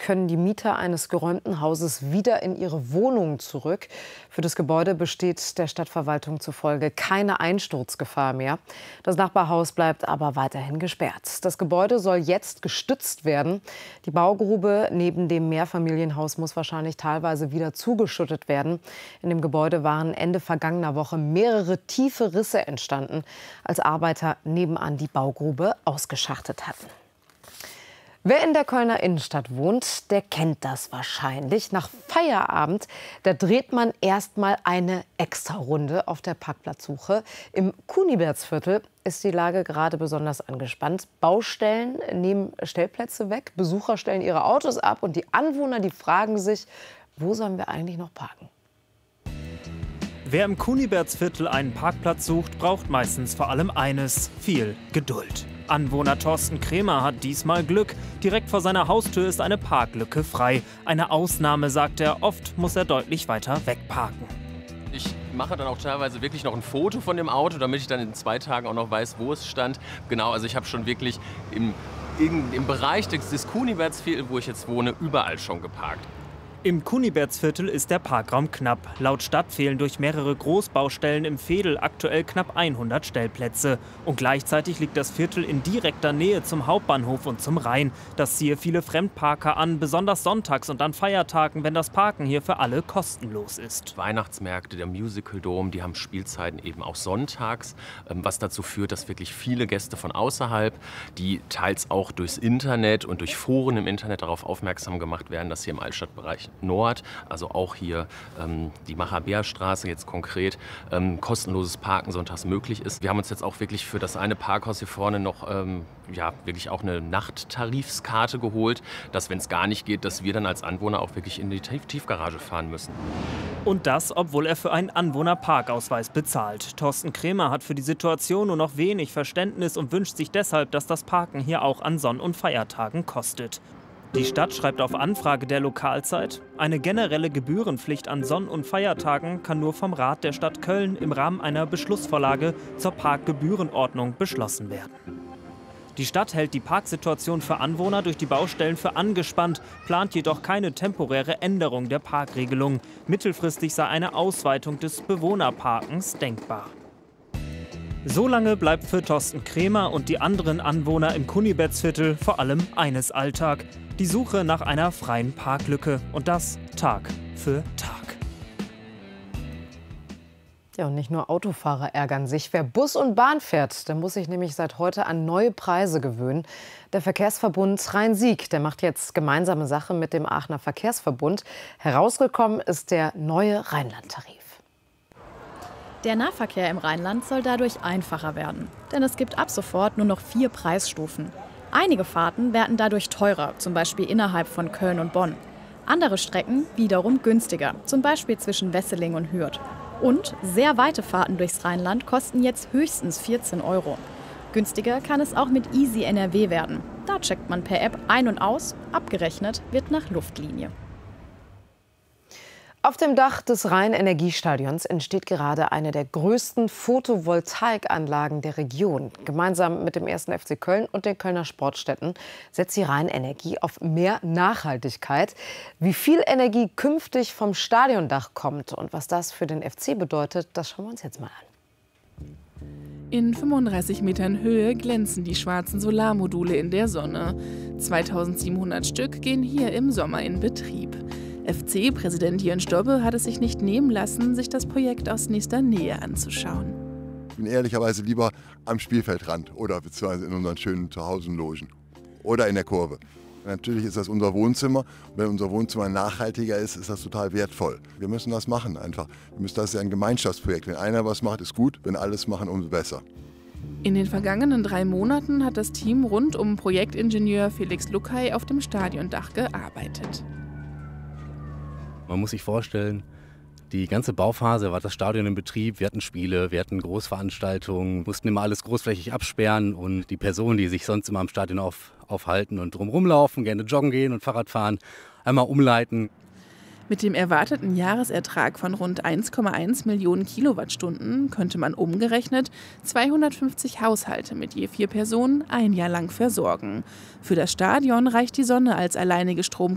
können die Mieter eines geräumten Hauses wieder in ihre Wohnungen zurück. Für das Gebäude besteht der Stadtverwaltung zufolge keine Einsturzgefahr mehr. Das Nachbarhaus bleibt aber weiterhin gesperrt. Das Gebäude soll jetzt gestützt werden. Die Baugrube neben dem Mehrfamilienhaus muss wahrscheinlich teilweise wieder zugeschüttet werden. In dem Gebäude waren Ende vergangener Woche mehrere tiefe Risse entstanden, als Arbeiter nebenan die Baugrube ausgeschachtet hatten. Wer in der Kölner Innenstadt wohnt, der kennt das wahrscheinlich. Nach Feierabend, da dreht man erst mal eine Extrarunde auf der Parkplatzsuche. Im Kunibertsviertel ist die Lage gerade besonders angespannt. Baustellen nehmen Stellplätze weg, Besucher stellen ihre Autos ab und die Anwohner, die fragen sich, wo sollen wir eigentlich noch parken? Wer im Kunibertsviertel einen Parkplatz sucht, braucht meistens vor allem eines: viel Geduld. Anwohner Thorsten Krämer hat diesmal Glück. Direkt vor seiner Haustür ist eine Parklücke frei. Eine Ausnahme, sagt er. Oft muss er deutlich weiter wegparken. Ich mache dann auch teilweise wirklich noch ein Foto von dem Auto, damit ich dann in 2 Tagen auch noch weiß, wo es stand. Genau, also ich habe schon wirklich im Bereich des Kunibertsviertels, wo ich jetzt wohne, überall schon geparkt. Im Kunibertsviertel ist der Parkraum knapp. Laut Stadt fehlen durch mehrere Großbaustellen im Veedel aktuell knapp 100 Stellplätze. Und gleichzeitig liegt das Viertel in direkter Nähe zum Hauptbahnhof und zum Rhein. Das ziehe viele Fremdparker an, besonders sonntags und an Feiertagen, wenn das Parken hier für alle kostenlos ist. Weihnachtsmärkte, der Musical Dome, die haben Spielzeiten eben auch sonntags, was dazu führt, dass wirklich viele Gäste von außerhalb, die teils auch durchs Internet und durch Foren im Internet darauf aufmerksam gemacht werden, dass hier im Altstadtbereich Nord, also auch hier die Macher-Beer-Straße jetzt konkret, kostenloses Parken sonntags möglich ist. Wir haben uns jetzt auch wirklich für das eine Parkhaus hier vorne noch wirklich auch eine Nachttarifskarte geholt, dass, wenn es gar nicht geht, dass wir dann als Anwohner auch wirklich in die Tiefgarage fahren müssen. Und das, obwohl er für einen Anwohnerparkausweis bezahlt. Thorsten Krämer hat für die Situation nur noch wenig Verständnis und wünscht sich deshalb, dass das Parken hier auch an Sonn- und Feiertagen kostet. Die Stadt schreibt auf Anfrage der Lokalzeit: Eine generelle Gebührenpflicht an Sonn- und Feiertagen kann nur vom Rat der Stadt Köln im Rahmen einer Beschlussvorlage zur Parkgebührenordnung beschlossen werden. Die Stadt hält die Parksituation für Anwohner durch die Baustellen für angespannt, plant jedoch keine temporäre Änderung der Parkregelung. Mittelfristig sei eine Ausweitung des Bewohnerparkens denkbar. Solange bleibt für Thorsten Krämer und die anderen Anwohner im Kunibertsviertel vor allem eines Alltag: die Suche nach einer freien Parklücke. Und das Tag für Tag. Ja, und nicht nur Autofahrer ärgern sich. Wer Bus und Bahn fährt, der muss sich nämlich seit heute an neue Preise gewöhnen. Der Verkehrsverbund Rhein-Sieg, der macht jetzt gemeinsame Sache mit dem Aachener Verkehrsverbund. Herausgekommen ist der neue Rheinland-Tarif. Der Nahverkehr im Rheinland soll dadurch einfacher werden. Denn es gibt ab sofort nur noch 4 Preisstufen. Einige Fahrten werden dadurch teurer, zum Beispiel innerhalb von Köln und Bonn. Andere Strecken wiederum günstiger, zum Beispiel zwischen Wesseling und Hürth. Und sehr weite Fahrten durchs Rheinland kosten jetzt höchstens 14 €. Günstiger kann es auch mit Easy NRW werden. Da checkt man per App ein und aus, abgerechnet wird nach Luftlinie. Auf dem Dach des Rhein-Energiestadions entsteht gerade eine der größten Photovoltaikanlagen der Region. Gemeinsam mit dem 1. FC Köln und den Kölner Sportstätten setzt die Rheinenergie auf mehr Nachhaltigkeit. Wie viel Energie künftig vom Stadiondach kommt und was das für den FC bedeutet, das schauen wir uns jetzt mal an. In 35 Metern Höhe glänzen die schwarzen Solarmodule in der Sonne. 2700 Stück gehen hier im Sommer in Betrieb. FC-Präsident Jörn Stobbe hat es sich nicht nehmen lassen, sich das Projekt aus nächster Nähe anzuschauen. Ich bin ehrlicherweise lieber am Spielfeldrand oder beziehungsweise in unseren schönen Zuhausenlogen oder in der Kurve. Natürlich ist das unser Wohnzimmer. Wenn unser Wohnzimmer nachhaltiger ist, ist das total wertvoll. Wir müssen das machen einfach. Das ist ja ein Gemeinschaftsprojekt. Wenn einer was macht, ist gut. Wenn alles machen, umso besser. In den vergangenen 3 Monaten hat das Team rund um Projektingenieur Felix Luckay auf dem Stadiondach gearbeitet. Man muss sich vorstellen, die ganze Bauphase war das Stadion in Betrieb. Wir hatten Spiele, wir hatten Großveranstaltungen, mussten immer alles großflächig absperren. Und die Personen, die sich sonst immer am Stadion aufhalten und drumherum laufen, gerne joggen gehen und Fahrrad fahren, einmal umleiten. Mit dem erwarteten Jahresertrag von rund 1,1 Millionen Kilowattstunden könnte man umgerechnet 250 Haushalte mit je 4 Personen ein Jahr lang versorgen. Für das Stadion reicht die Sonne als alleinige Stromquelle